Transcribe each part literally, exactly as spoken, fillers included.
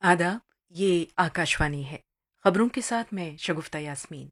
आदाब, ये आकाशवाणी है। खबरों के साथ मैं शगुफ्ता यास्मीन।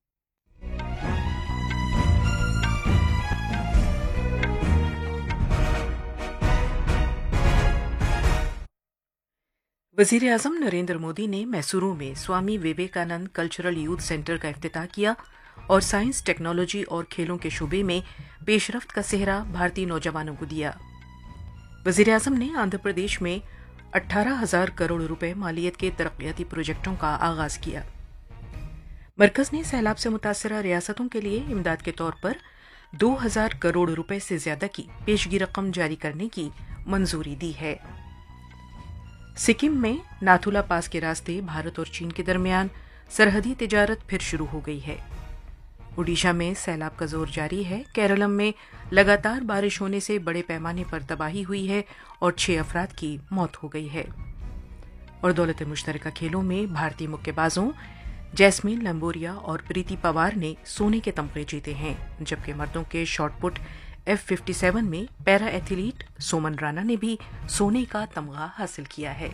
वजीर आजम नरेंद्र मोदी ने मैसूरू में Swami Vivekananda cultural youth centre का इफ्तिताह किया और साइंस, टेक्नोलॉजी और खेलों के शोबे में पेशरफ्त का सेहरा भारतीय नौजवानों को दिया। वजीर आजम ने आंध्र प्रदेश में अठारह हजार करोड़ रुपए मालियत के तरक्याती प्रोजेक्टों का आगाज किया। मरकज ने सैलाब से मुतासरा रियासतों के लिए इमदाद के तौर पर दो हजार करोड़ रुपए से ज्यादा की पेशगी रकम जारी करने की मंजूरी दी है। सिक्किम में नाथुला पास के रास्ते भारत और चीन के दरमियान सरहदी तिजारत फिर शुरू हो गई है। ओडिशा में सैलाब का जोर जारी है। केरलम में लगातार बारिश होने से बड़े पैमाने पर तबाही हुई है और छह अफराद की मौत हो गई है। और दौलत मुश्तरका खेलों में भारतीय मुक्केबाजों जैस्मीन लंबोरिया और प्रीति पवार ने सोने के तमगे जीते हैं, जबकि मर्दों के शॉटपुट एफ फिफ्टी सेवन में पैरा एथलीट सोमन राणा ने भी सोने का तमगा हासिल किया है।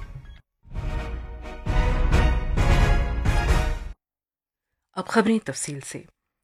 अब खबरें तफसील से।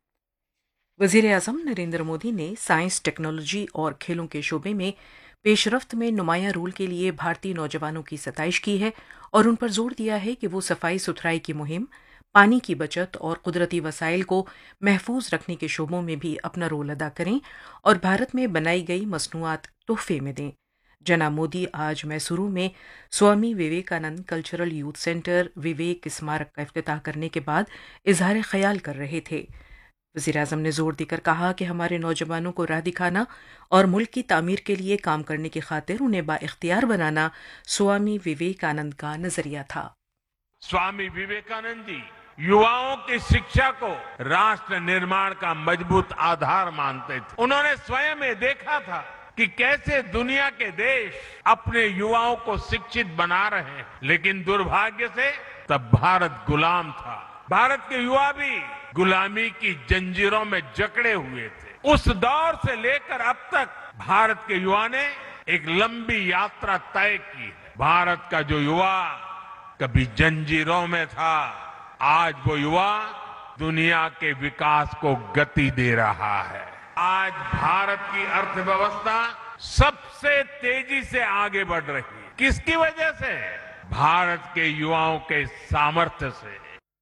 वजीर आजम नरेंद्र मोदी ने साइंस, टेक्नोलॉजी और खेलों के शोबे में पेशरफ्त में नुमाया रोल के लिए भारतीय नौजवानों की सताइश की है और उन पर जोर दिया है कि वो सफाई सुथराई की मुहिम, पानी की बचत और कुदरती वसाइल को महफूज रखने के शोबों में भी अपना रोल अदा करें और भारत में बनाई गई मसनूआत तोहफे में दें। जनाब मोदी आज मैसूरू में Swami Vivekananda cultural youth centre विवेक स्मारक का इफ्तिताह करने के बाद इजहार ख्याल कर रहे थे। वज़ीर आज़म ने जोर देकर कहा कि हमारे नौजवानों को राह दिखाना और मुल्क की तामीर के लिए काम करने की खातिर उन्हें बाइख्तियार बनाना स्वामी विवेकानंद का नजरिया था। स्वामी विवेकानंद जी युवाओं की शिक्षा को राष्ट्र निर्माण का मजबूत आधार मानते थे। उन्होंने स्वयं ये देखा था कि कैसे दुनिया के देश अपने युवाओं को शिक्षित बना रहे हैं, लेकिन दुर्भाग्य से तब भारत गुलाम था। भारत के युवा भी गुलामी की जंजीरों में जकड़े हुए थे। उस दौर से लेकर अब तक भारत के युवा ने एक लंबी यात्रा तय की है। भारत का जो युवा कभी जंजीरों में था, आज वो युवा दुनिया के विकास को गति दे रहा है। आज भारत की अर्थव्यवस्था सबसे तेजी से आगे बढ़ रही है। किसकी वजह से? भारत के युवाओं के सामर्थ्य से।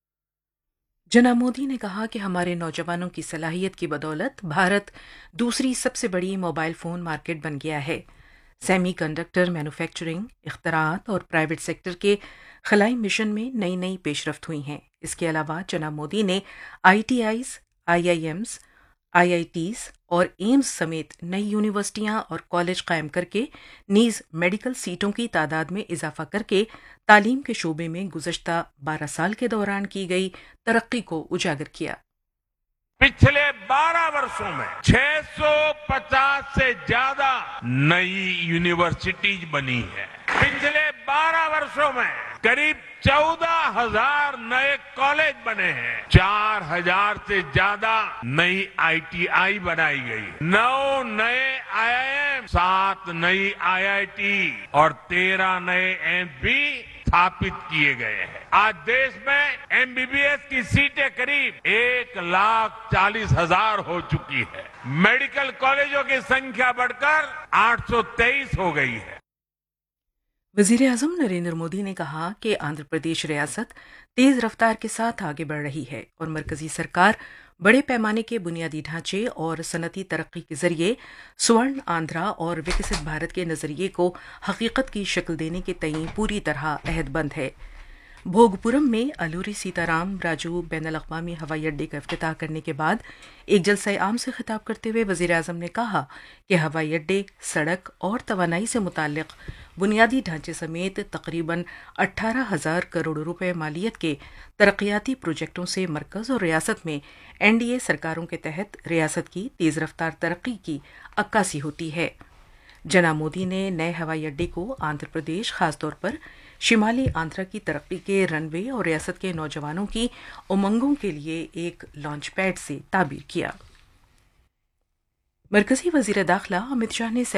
जनाब मोदी ने कहा कि हमारे नौजवानों की सलाहियत की बदौलत भारत दूसरी सबसे बड़ी मोबाइल फोन मार्केट बन गया है। सेमी कंडक्टर मैन्युफैक्चरिंग, इख्तरात और प्राइवेट सेक्टर के खलाई मिशन में नई नई पेशरफ्त हुई हैं। इसके अलावा जनाब मोदी ने I T Is, I I AIIMS, I I Ts और एम्स समेत नई यूनिवर्सिटियां और कॉलेज कायम करके नीज मेडिकल सीटों की तादाद में इजाफा करके तालीम के शोबे में गुज़श्ता बारह साल के दौरान की गई तरक्की को उजागर किया। पिछले बारह वर्षों में छह सौ पचास से ज्यादा नई यूनिवर्सिटीज बनी है। पिछले बारह वर्षों में करीब चौदह हजार नए कॉलेज बने हैं। चार हजार से ज्यादा नई आई टी आई बनाई गई, नौ नए आई आई एम, सात नई आई आई टी और तेरह नए एम्स भी स्थापित किए गए हैं। आज देश में एम बी बी एस की सीटें करीब एक लाख चालीस हजार हो चुकी है। मेडिकल कॉलेजों की संख्या बढ़कर आठ सौ तेईस हो गई है। वजीर आजम नरेंद्र मोदी ने कहा कि आंध्र प्रदेश रियासत तेज रफ्तार के साथ आगे बढ़ रही है और मरकजी सरकार बड़े पैमाने के बुनियादी ढांचे और सनती तरक्की के जरिए स्वर्ण आंध्रा और विकसित भारत के नजरिए को हकीकत की शक्ल देने के तईं पूरी तरह अहदबंद है। भोगपुरम में अलूरी सीताराम राजू बैनुल अक़वामी हवाई अड्डे का इफ्तिताह करने के बाद एक जलसा आम से खिताब करते हुए वज़ीर आज़म ने कहा कि हवाई अड्डे, सड़क और तवानाई से मुताल्लिक बुनियादी ढांचे समेत तकरीबन अठारह हजार करोड़ रुपए मालियत के तरक्याती प्रोजेक्टों से मरकज और रियासत में एन डी ए सरकारों के तहत रियासत की तेज रफ्तार तरक्की की अक्कासी होती है। जनाब मोदी ने नए हवाई अड्डे को आंध्र प्रदेश, खासतौर पर शिमाली आंध्रा की तरक्की के रनवे और रियासत के नौजवानों की उमंगों के लिए एक लॉन्च पैड से ताबीर किया। मरकजी वजीर दाखिला अमित शाह ने